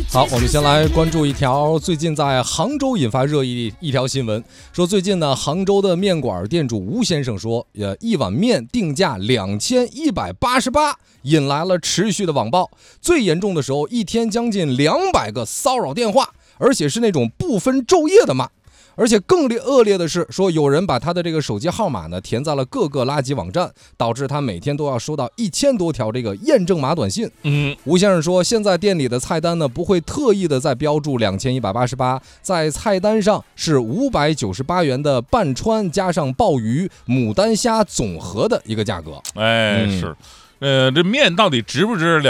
好，我们先来关注一条最近在杭州引发热议一条新闻，说最近呢，杭州的面馆店主吴先生说，一碗面定价2188，引来了持续的网暴。最严重的时候，一天将近200个骚扰电话，而且是那种不分昼夜的骂。而且更恶劣的是，说有人把他的这个手机号码呢填在了各个垃圾网站，导致他每天都要收到1000多条这个验证码短信。吴先生说，现在店里的菜单呢不会特意的再标注2188，在菜单上是598元的半川加上鲍鱼、牡丹虾总和的一个价格。 是。这面到底值不值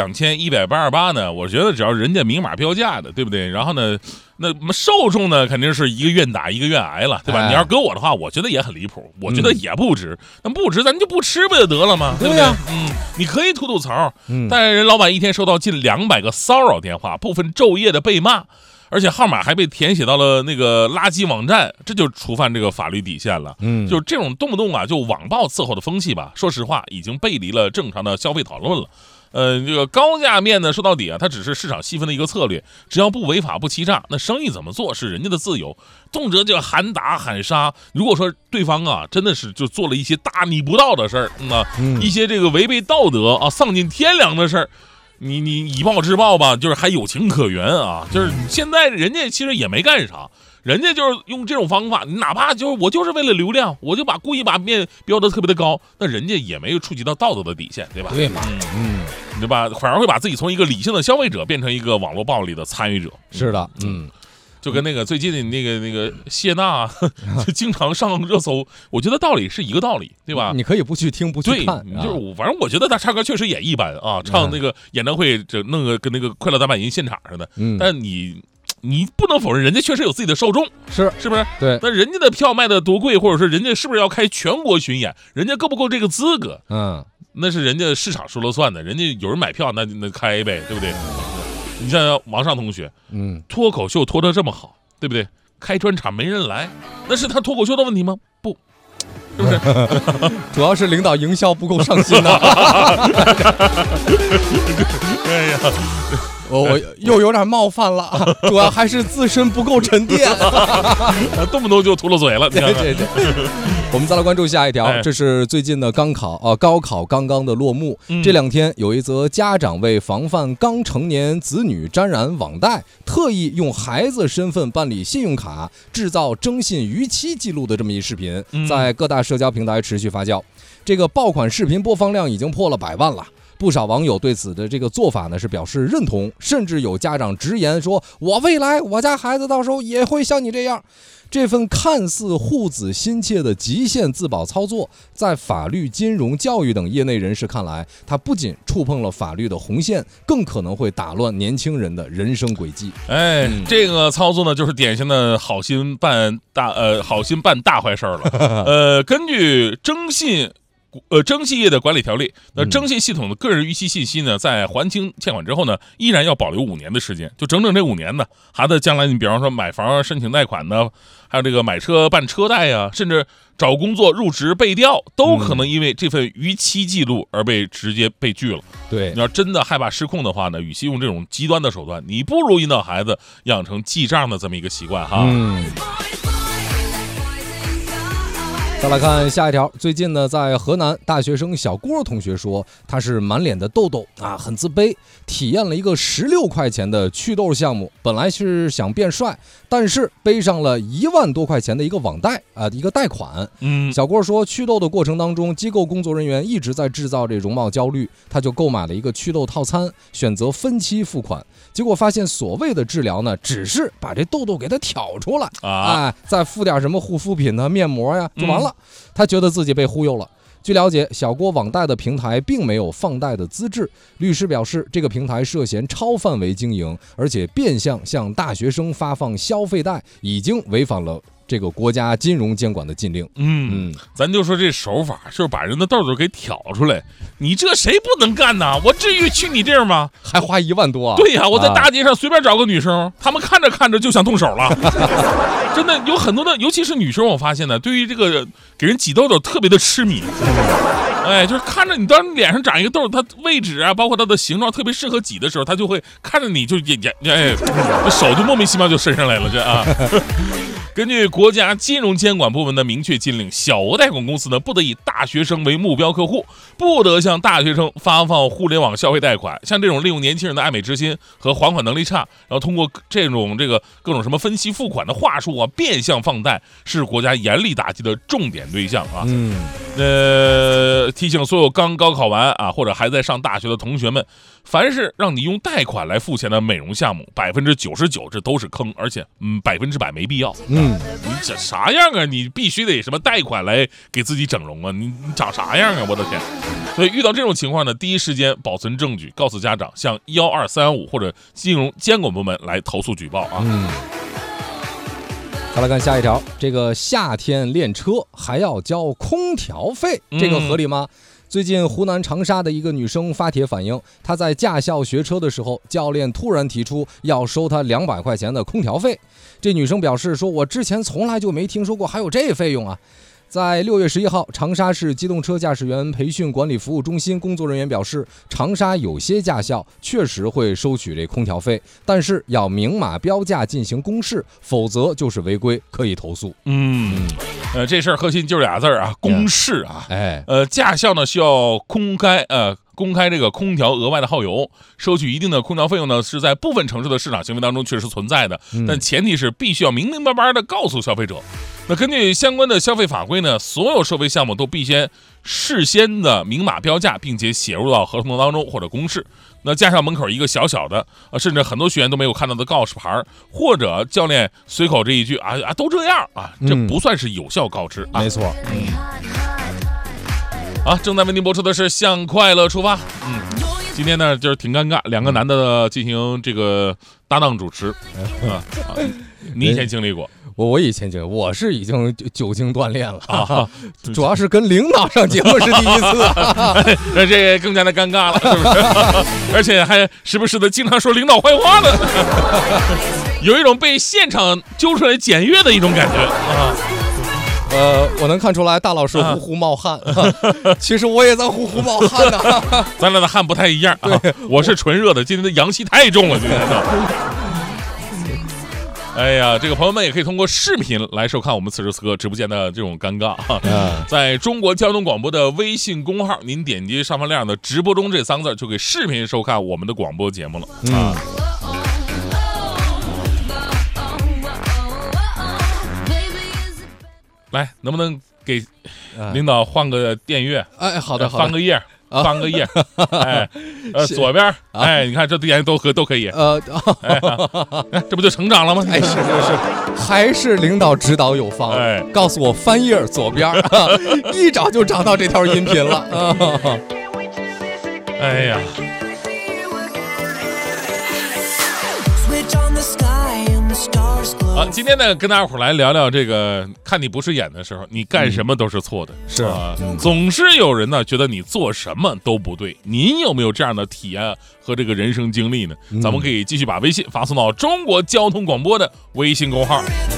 2188呢？我觉得只要人家明码标价的，对不对？然后呢，那受众呢肯定是一个愿打一个愿挨了，对吧？你要搁我的话，我觉得也很离谱，我觉得也不值。那不值，咱就不吃不就得了吗？对不对？你可以吐槽，但是人老板一天收到近200个骚扰电话，不分昼夜的被骂。而且号码还被填写到了那个垃圾网站，这就触犯这个法律底线了。就是这种动不动啊就网暴伺候的风气吧，说实话已经背离了正常的消费讨论了。这个高价面呢，说到底啊，它只是市场细分的一个策略，只要不违法不欺诈，那生意怎么做是人家的自由，动辄就喊打喊杀。如果说对方啊真的是就做了一些大逆不道的事儿，一些这个违背道德啊、丧尽天良的事儿。你以暴制暴吧，就是还有情可原啊。就是现在人家其实也没干啥，人家就是用这种方法，哪怕就是我就是为了流量，我就故意把面标的特别的高，那人家也没有触及到道德的底线，对吧？ 对嘛， 对吧？反而会把自己从一个理性的消费者变成一个网络暴力的参与者。 是的， 就跟那个最近的那个谢娜就经常上热搜，我觉得道理是一个道理，对吧？ 你可以不去听不去看， 就是反正我觉得他唱歌确实也一般啊，唱那个演唱会就弄个跟那个快乐大本营现场似的。但你不能否认，人家确实有自己的受众，是不是？对，那人家的票卖的多贵，或者说人家是不是要开全国巡演，人家够不够这个资格？那是人家市场说了算的，人家有人买票，那开呗，对不对？你像王上同学，脱口秀脱得这么好，对不对？开专场没人来，那是他脱口秀的问题吗？不，是不是？ 主要是领导营销不够上心呐。 哎呀， 我又有点冒犯了，主要还是自身不够沉淀， 动不动就秃了嘴了。 对，我们再来关注下一条，这是最近的高考刚刚的落幕。这2天有一则家长为防范刚成年子女沾染网贷，特意用孩子身份办理信用卡，制造征信逾期记录的这么一视频，在各大社交平台持续发酵。这个爆款视频播放量已经破了100万了。不少网友对此的这个做法呢是表示认同，甚至有家长直言说，我未来我家孩子到时候也会像你这样。这份看似护子心切的极限自保操作，在法律、金融、教育等业内人士看来，它不仅触碰了法律的红线，更可能会打乱年轻人的人生轨迹。 这个操作呢，就是典型的好心办大坏事了。根据征信业的管理条例，那征信系统的个人逾期信息呢，在还清欠款之后呢，依然要保留5年的时间，就整整这5年呢，孩子将来你比方说买房申请贷款呢，还有这个买车办车贷呀，甚至找工作入职被调，都可能因为这份逾期记录而直接被拒了。 对， 你要真的害怕失控的话呢，与其用这种极端的手段，你不如引导孩子养成记账的这么一个习惯哈。 再来看下一条，最近呢，在河南，大学生小郭同学说，他是满脸的痘痘啊，很自卑，体验了一个16块钱的祛痘项目，本来是想变帅，但是背上了1万多块钱的一个网贷一个贷款。小郭说，祛痘的过程当中，机构工作人员一直在制造这容貌焦虑，他就购买了一个祛痘套餐，选择分期付款，结果发现所谓的治疗呢，只是把这痘痘给它挑出来再敷点什么护肤品啊、面膜呀，就完了。他觉得自己被忽悠了。据了解，小郭网贷的平台并没有放贷的资质，律师表示，这个平台涉嫌超范围经营，而且变相向大学生发放消费贷，已经违反了这个国家金融监管的禁令。 咱就说这手法就是把人的痘痘给挑出来，你这谁不能干呢？我至于去你这儿吗？ 还花1万多啊？ 对呀，我在大街上随便找个女生，他们看着看着就想动手了。真的有很多的，尤其是女生，我发现呢，对于这个给人挤痘痘特别的痴迷。 哎，就是看着你当你脸上长一个痘，它位置啊，包括它的形状特别适合挤的时候，它就会看着你就这手就莫名其妙就伸上来了，这啊。根据国家金融监管部门的明确禁令，小额贷款公司呢不得以大学生为目标客户，不得向大学生发放互联网消费贷款。像这种利用年轻人的爱美之心和还款能力差，然后通过这个各种什么分期付款的话术啊，变相放贷，是国家严厉打击的重点对象啊。提醒所有刚高考完啊或者还在上大学的同学们，凡是让你用贷款来付钱的美容项目，99%这都是坑，而且100%没必要。你这啥样啊？你必须得什么贷款来给自己整容啊？你长啥样啊？我的天！所以遇到这种情况呢，第一时间保存证据，告诉家长，向12315或者金融监管部门来投诉举报啊。 再来看下一条，这个夏天练车还要交空调费，这个合理吗？最近湖南长沙的一个女生发帖反映，她在驾校学车的时候，教练突然提出要收她200块钱的空调费。这女生表示说，我之前从来就没听说过还有这费用啊。在6月11号，长沙市机动车驾驶员培训管理服务中心工作人员表示，长沙有些驾校确实会收取这空调费，但是要明码标价进行公示，否则就是违规，可以投诉。 这事儿核心就是俩字啊，公示啊。驾校呢需要公开这个空调额外的耗油，收取一定的空调费用呢，是在部分城市的市场行为当中确实存在的，但前提是必须要明明白白的告诉消费者。那根据相关的消费法规呢，所有收费项目都必须事先的明码标价，并且写入到合同当中或者公示。那驾校门口一个小小的，甚至很多学员都没有看到的告示牌，或者教练随口这一句都这样啊，这不算是有效告知啊。 没错。 正在为您播出的是向快乐出发。今天呢就是挺尴尬，两个男的进行这个搭档主持你以前经历过？ 我以前经历，我是已经久经锻炼了主要是跟领导上节目是第一次那这更加的尴尬了，是不是？而且还时不时的经常说领导坏话呢有一种被现场揪出来检阅的一种感觉我能看出来大老师呼呼冒汗其实我也在呼呼冒汗呢咱俩的汗不太一样我是纯热的，今天的阳气太重了，今天哎呀，这个朋友们也可以通过视频来收看我们此时此刻直播间的这种尴尬在中国交通广播的微信公号，您点击上方亮的直播中这3个字，就给视频收看我们的广播节目了来，能不能给领导换个电乐？ 好的， 翻个页。翻个页，左边，你看这点都可以，这不就成长了吗？ 是，还是领导指导有方，告诉我翻页左边，一找就找到这条音频了。 哎呀。今天呢，跟大家伙来聊聊这个，看你不是演的时候，你干什么都是错的， 是吧？总是有人呢觉得你做什么都不对，您有没有这样的体验和这个人生经历呢？咱们可以继续把微信发送到中国交通广播的微信公号。